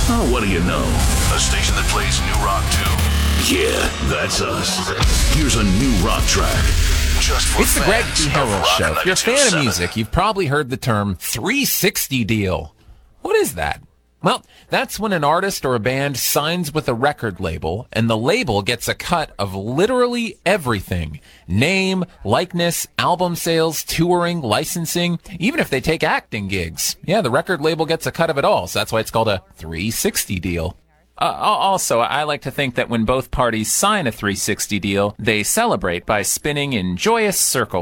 Oh, what do you know? A station that plays new rock, too. Yeah, that's us. Here's a new rock track. Just for It's the Greg fans E. of Harrell Rock Show. If you're a fan of 92.7. music, you've probably heard the term 360 deal. What is that? Well, that's when an artist or a band signs with a record label, and the label gets a cut of literally everything. Name, likeness, album sales, touring, licensing, even if they take acting gigs. Yeah, the record label gets a cut of it all, so that's why it's called a 360 deal. Also, I like to think that when both parties sign a 360 deal, they celebrate by spinning in joyous circles.